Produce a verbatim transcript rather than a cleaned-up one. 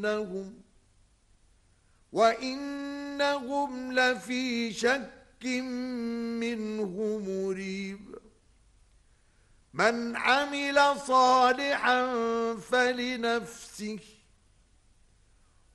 لَهُمْ وَإِنَّهُمْ لَفِي شَكٍّ مِّنْهُ مُرِيبٍ مَنْ عَمِلَ صَالِحًا فَلِنَفْسِهِ